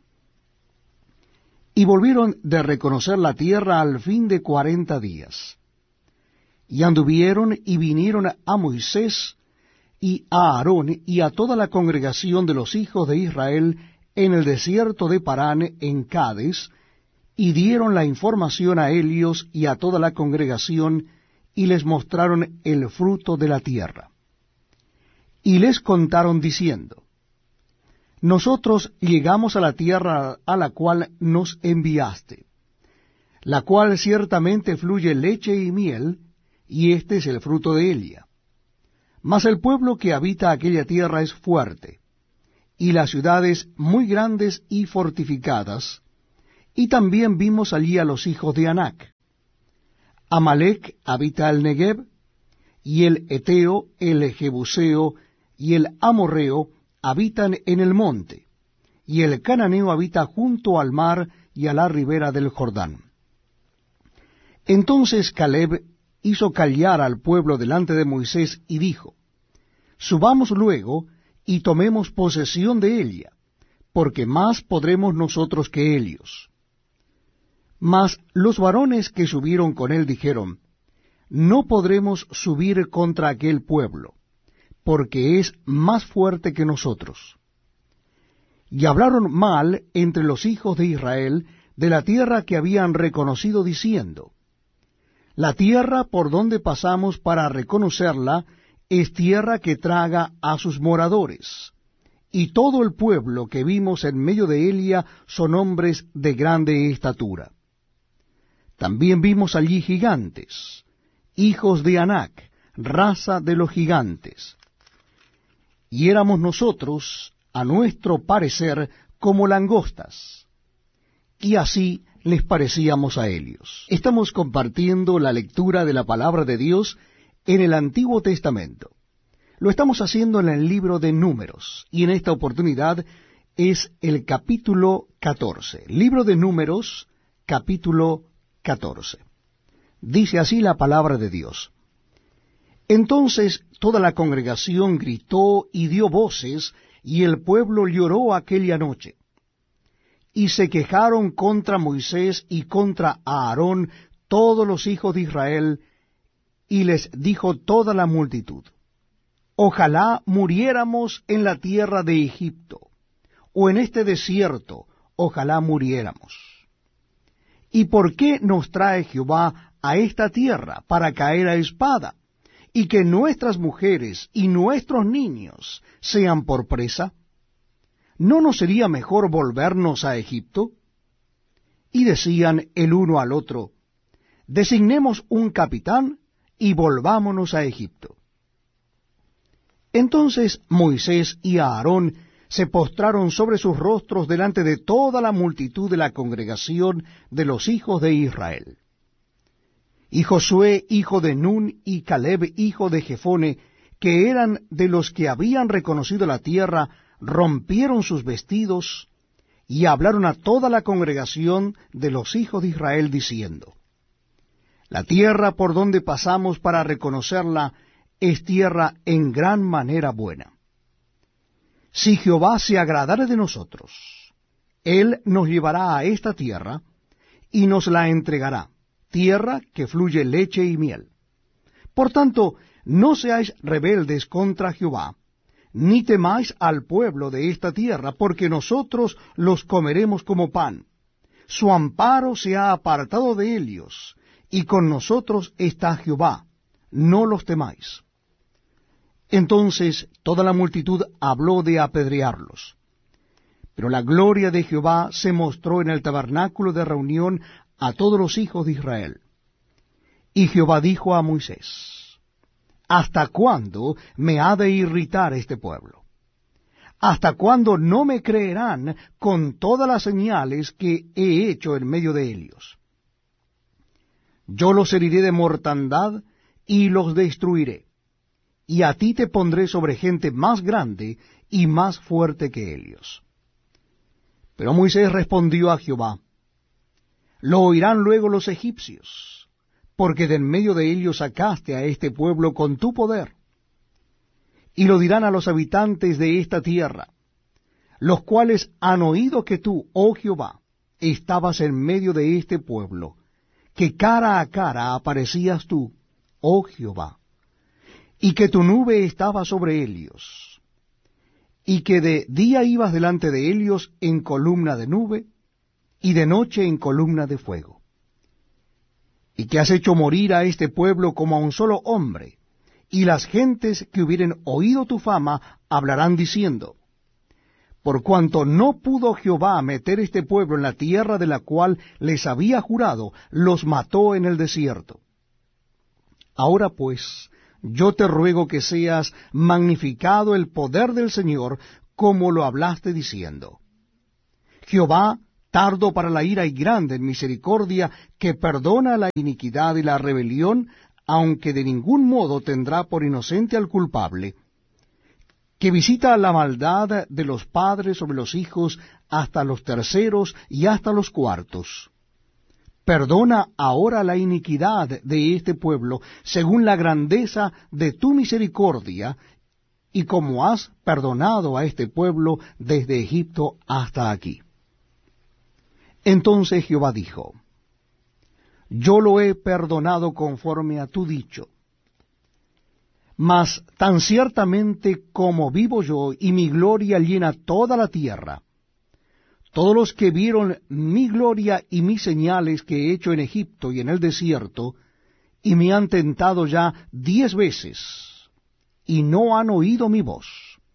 Y volvieron de reconocer la tierra al fin de cuarenta días. Y anduvieron y vinieron a Moisés y a Aarón y a toda la congregación de los hijos de Israel en el desierto de Parán en Cades, y dieron la información a ellos y a toda la congregación, y les mostraron el fruto de la tierra. Y les contaron diciendo, Nosotros llegamos a la tierra a la cual nos enviaste, la cual ciertamente fluye leche y miel, y este es el fruto de ella. Mas el pueblo que habita aquella tierra es fuerte, y las ciudades muy grandes y fortificadas, Y también vimos allí a los hijos de Anac. Amalec habita el Negev, y el Eteo, el Jebuseo y el Amorreo habitan en el monte, y el Cananeo habita junto al mar y a la ribera del Jordán. Entonces Caleb hizo callar al pueblo delante de Moisés y dijo, subamos luego y tomemos posesión de ella, porque más podremos nosotros que ellos. Mas los varones que subieron con él dijeron, no podremos subir contra aquel pueblo, porque es más fuerte que nosotros. Y hablaron mal entre los hijos de Israel de la tierra que habían reconocido, diciendo, la tierra por donde pasamos para reconocerla es tierra que traga a sus moradores, y todo el pueblo que vimos en medio de ella son hombres de grande estatura. También vimos allí gigantes, hijos de Anac, raza de los gigantes. Y éramos nosotros, a nuestro parecer, como langostas, y así les parecíamos a ellos. Estamos compartiendo la lectura de la palabra de Dios en el Antiguo Testamento. Lo estamos haciendo en el libro de Números, y en esta oportunidad es el capítulo catorce. Libro de Números, capítulo catorce. Dice así la palabra de Dios. Entonces toda la congregación gritó y dio voces, y el pueblo lloró aquella noche. Y se quejaron contra Moisés y contra Aarón todos los hijos de Israel, y les dijo toda la multitud, ojalá muriéramos en la tierra de Egipto, o en este desierto, ojalá muriéramos. ¿Y por qué nos trae Jehová a esta tierra para caer a espada, y que nuestras mujeres y nuestros niños sean por presa? ¿No nos sería mejor volvernos a Egipto? Y decían el uno al otro, designemos un capitán y volvámonos a Egipto. Entonces Moisés y Aarón se postraron sobre sus rostros delante de toda la multitud de la congregación de los hijos de Israel. Y Josué, hijo de Nun, y Caleb, hijo de Jefone, que eran de los que habían reconocido la tierra, rompieron sus vestidos y hablaron a toda la congregación de los hijos de Israel, diciendo, la tierra por donde pasamos para reconocerla es tierra en gran manera buena. Si Jehová se agradare de nosotros, él nos llevará a esta tierra y nos la entregará, tierra que fluye leche y miel. Por tanto, no seáis rebeldes contra Jehová, ni temáis al pueblo de esta tierra, porque nosotros los comeremos como pan. Su amparo se ha apartado de ellos, y con nosotros está Jehová, no los temáis. Entonces toda la multitud habló de apedrearlos. Pero la gloria de Jehová se mostró en el tabernáculo de reunión a todos los hijos de Israel. Y Jehová dijo a Moisés, ¿hasta cuándo me ha de irritar este pueblo? ¿Hasta cuándo no me creerán con todas las señales que he hecho en medio de ellos? Yo los heriré de mortandad y los destruiré, y a ti te pondré sobre gente más grande y más fuerte que ellos. Pero Moisés respondió a Jehová, lo oirán luego los egipcios, porque de en medio de ellos sacaste a este pueblo con tu poder. Y lo dirán a los habitantes de esta tierra, los cuales han oído que tú, oh Jehová, estabas en medio de este pueblo, que cara a cara aparecías tú, oh Jehová, y que tu nube estaba sobre ellos, y que de día ibas delante de ellos en columna de nube, y de noche en columna de fuego, y que has hecho morir a este pueblo como a un solo hombre, y las gentes que hubieren oído tu fama hablarán diciendo, por cuanto no pudo Jehová meter este pueblo en la tierra de la cual les había jurado, los mató en el desierto. Ahora pues, yo te ruego que seas magnificado el poder del Señor, como lo hablaste diciendo, Jehová tardo para la ira y grande en misericordia, que perdona la iniquidad y la rebelión, aunque de ningún modo tendrá por inocente al culpable, que visita la maldad de los padres sobre los hijos hasta los terceros y hasta los cuartos. Perdona ahora la iniquidad de este pueblo, según la grandeza de tu misericordia, y como has perdonado a este pueblo desde Egipto hasta aquí. Entonces Jehová dijo: Yo lo he perdonado conforme a tu dicho. Mas tan ciertamente como vivo yo, y mi gloria llena toda la tierra, todos los que vieron mi gloria y mis señales que he hecho en Egipto y en el desierto, y me han tentado ya diez veces, y no han oído mi voz,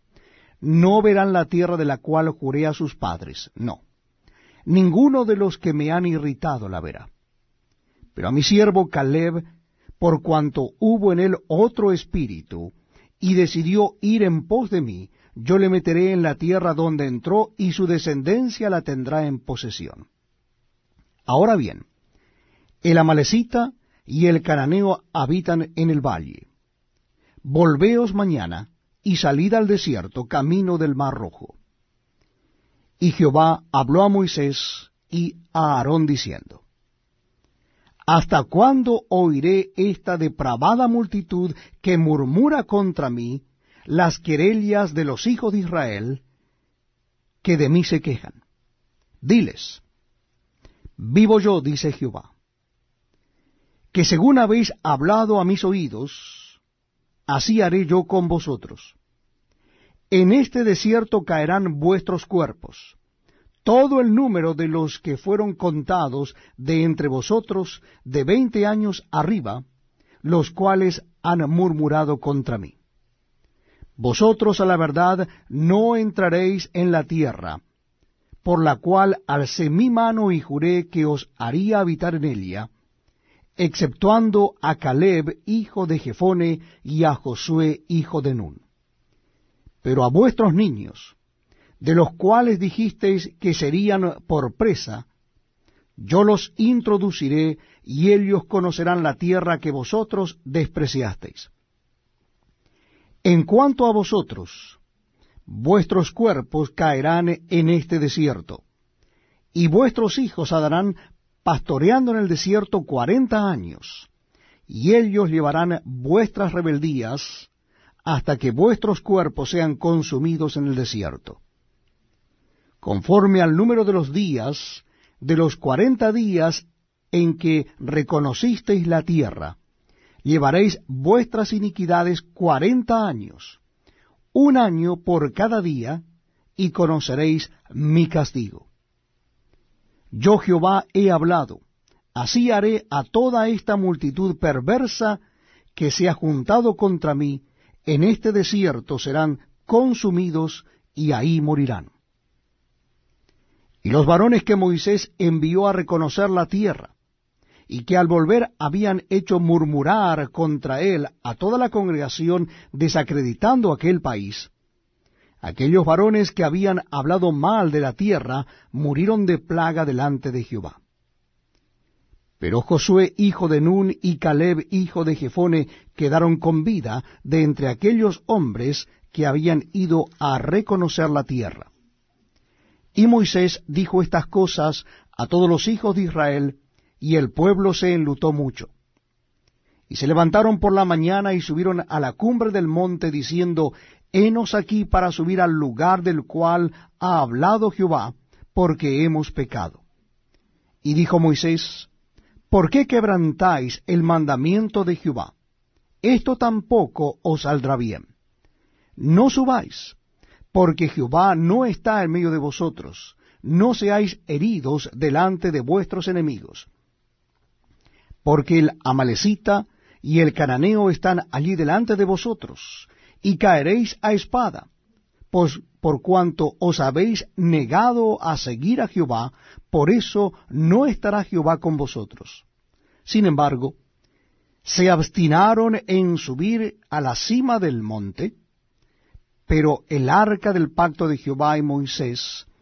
no verán la tierra de la cual juré a sus padres, no, ninguno de los que me han irritado la verá. Pero a mi siervo Caleb, por cuanto hubo en él otro espíritu, y decidió ir en pos de mí, yo le meteré en la tierra donde entró, y su descendencia la tendrá en posesión. Ahora bien, el amalecita y el cananeo habitan en el valle. Volveos mañana, y salid al desierto, camino del mar Rojo. Y Jehová habló a Moisés y a Aarón diciendo: ¿Hasta cuándo oiré esta depravada multitud que murmura contra mí las querellas de los hijos de Israel, que de mí se quejan? Diles: Vivo yo, dice Jehová, que según habéis hablado a mis oídos, así haré yo con vosotros. En este desierto caerán vuestros cuerpos, todo el número de los que fueron contados de entre vosotros de veinte años arriba, los cuales han murmurado contra mí. Vosotros a la verdad no entraréis en la tierra, por la cual alcé mi mano y juré que os haría habitar en ella, exceptuando a Caleb hijo de Jefone y a Josué hijo de Nun. Pero a vuestros niños, de los cuales dijisteis que serían por presa, yo los introduciré, y ellos conocerán la tierra que vosotros despreciasteis. En cuanto a vosotros, vuestros cuerpos caerán en este desierto, y vuestros hijos andarán pastoreando en el desierto cuarenta años, y ellos llevarán vuestras rebeldías hasta que vuestros cuerpos sean consumidos en el desierto. Conforme al número de los días, de los cuarenta días en que reconocisteis la tierra, llevaréis vuestras iniquidades cuarenta años, un año por cada día, y conoceréis mi castigo. Yo Jehová he hablado, así haré a toda esta multitud perversa que se ha juntado contra mí, en este desierto serán consumidos y ahí morirán. Y los varones que Moisés envió a reconocer la tierra, y que al volver habían hecho murmurar contra él a toda la congregación, desacreditando aquel país, aquellos varones que habían hablado mal de la tierra, murieron de plaga delante de Jehová. Pero Josué hijo de Nun y Caleb hijo de Jefone quedaron con vida de entre aquellos hombres que habían ido a reconocer la tierra. Y Moisés dijo estas cosas a todos los hijos de Israel, y el pueblo se enlutó mucho. Y se levantaron por la mañana y subieron a la cumbre del monte, diciendo: Henos aquí para subir al lugar del cual ha hablado Jehová, porque hemos pecado. Y dijo Moisés: ¿Por qué quebrantáis el mandamiento de Jehová? Esto tampoco os saldrá bien. No subáis, porque Jehová no está en medio de vosotros, no seáis heridos delante de vuestros enemigos. Porque el amalecita y el cananeo están allí delante de vosotros, y caeréis a espada, pues por cuanto os habéis negado a seguir a Jehová, por eso no estará Jehová con vosotros. Sin embargo, se obstinaron en subir a la cima del monte, pero el arca del pacto de Jehová y Moisés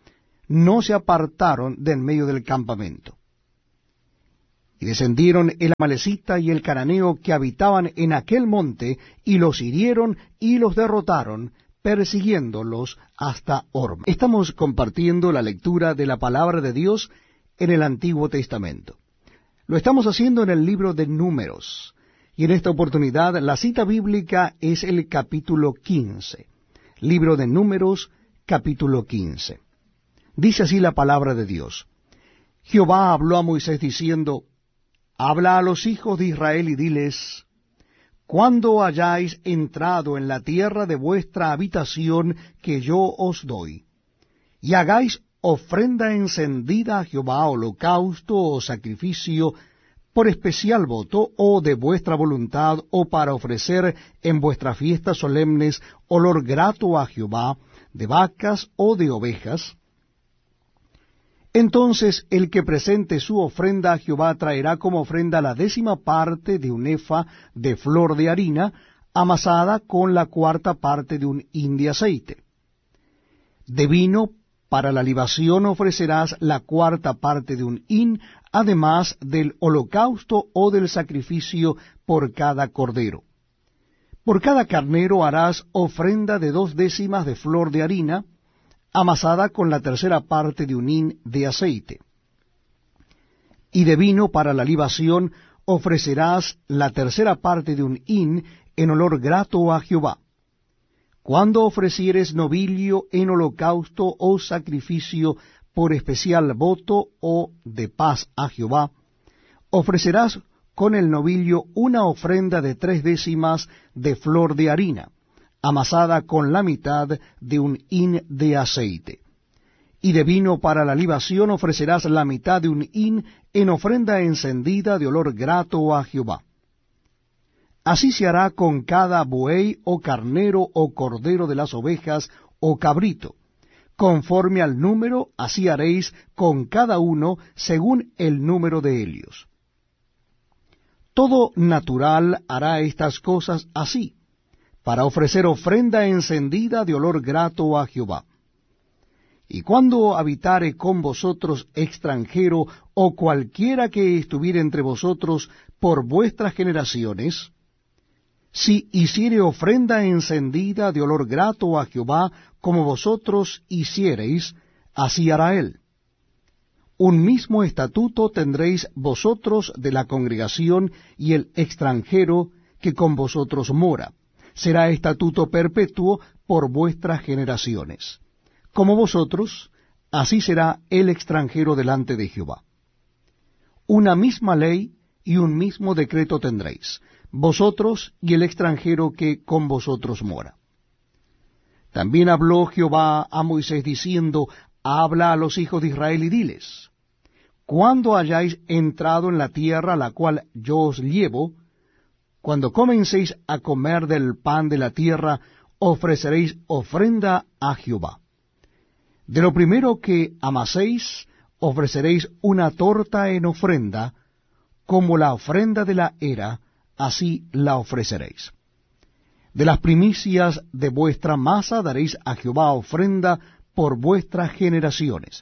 no se apartaron de en medio del campamento. Y descendieron el amalecita y el cananeo que habitaban en aquel monte, y los hirieron y los derrotaron, persiguiéndolos hasta Horma. Estamos compartiendo la lectura de la palabra de Dios en el Antiguo Testamento. Lo estamos haciendo en el libro de Números, y en esta oportunidad la cita bíblica es el capítulo quince. Libro de Números, capítulo quince. Dice así la palabra de Dios. Jehová habló a Moisés diciendo, habla a los hijos de Israel y diles, cuando hayáis entrado en la tierra de vuestra habitación que yo os doy, y hagáis ofrenda encendida a Jehová, holocausto o sacrificio, por especial voto, o de vuestra voluntad, o para ofrecer en vuestras fiestas solemnes olor grato a Jehová, de vacas o de ovejas, entonces el que presente su ofrenda a Jehová traerá como ofrenda la décima parte de un efa de flor de harina, amasada con la cuarta parte de un hin de aceite. De vino para la libación ofrecerás la cuarta parte de un hin, además del holocausto o del sacrificio por cada cordero. Por cada carnero harás ofrenda de dos décimas de flor de harina, amasada con la tercera parte de un hin de aceite. Y de vino para la libación ofrecerás la tercera parte de un hin en olor grato a Jehová. Cuando ofrecieres novillo en holocausto o sacrificio por especial voto o de paz a Jehová, ofrecerás con el novillo una ofrenda de tres décimas de flor de harina, amasada con la mitad de un hin de aceite. Y de vino para la libación ofrecerás la mitad de un hin en ofrenda encendida de olor grato a Jehová. Así se hará con cada buey o carnero o cordero de las ovejas o cabrito. Conforme al número, así haréis con cada uno según el número de ellos. Todo natural hará estas cosas así, para ofrecer ofrenda encendida de olor grato a Jehová. Y cuando habitare con vosotros extranjero o cualquiera que estuviere entre vosotros por vuestras generaciones, si hiciere ofrenda encendida de olor grato a Jehová, como vosotros hiciereis, así hará él. Un mismo estatuto tendréis vosotros de la congregación y el extranjero que con vosotros mora. Será estatuto perpetuo por vuestras generaciones. Como vosotros, así será el extranjero delante de Jehová. Una misma ley y un mismo decreto tendréis, vosotros y el extranjero que con vosotros mora. También habló Jehová a Moisés diciendo, habla a los hijos de Israel y diles, cuando hayáis entrado en la tierra a la cual yo os llevo, cuando comencéis a comer del pan de la tierra, ofreceréis ofrenda a Jehová. De lo primero que amaséis, ofreceréis una torta en ofrenda, como la ofrenda de la era, así la ofreceréis. De las primicias de vuestra masa daréis a Jehová ofrenda por vuestras generaciones.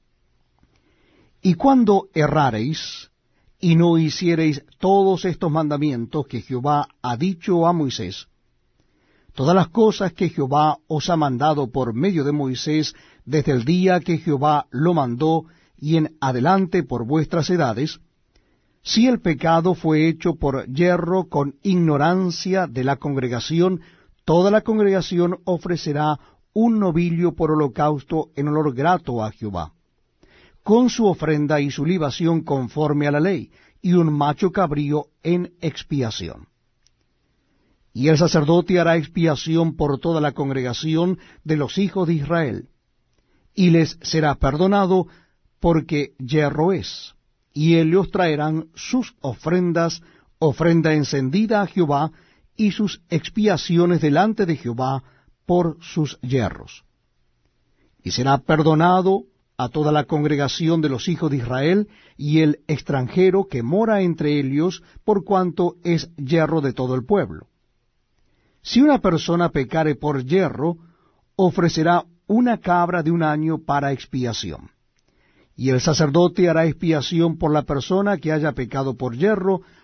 Y cuando errareis, y no hiciereis todos estos mandamientos que Jehová ha dicho a Moisés, todas las cosas que Jehová os ha mandado por medio de Moisés desde el día que Jehová lo mandó y en adelante por vuestras edades, si el pecado fue hecho por yerro con ignorancia de la congregación, toda la congregación ofrecerá un novillo por holocausto en olor grato a Jehová, con su ofrenda y su libación conforme a la ley, y un macho cabrío en expiación. Y el sacerdote hará expiación por toda la congregación de los hijos de Israel, y les será perdonado, porque yerro es, y ellos traerán sus ofrendas, ofrenda encendida a Jehová, y sus expiaciones delante de Jehová por sus yerros. Y será perdonado a toda la congregación de los hijos de Israel, y el extranjero que mora entre ellos, por cuanto es yerro de todo el pueblo. Si una persona pecare por yerro, ofrecerá una cabra de un año para expiación. Y el sacerdote hará expiación por la persona que haya pecado por yerro,